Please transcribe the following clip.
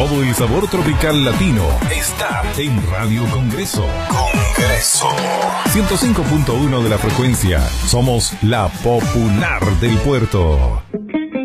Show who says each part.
Speaker 1: Todo el sabor tropical latino está en Radio Congreso. Congreso. 105.1 de la frecuencia. Somos la popular del puerto.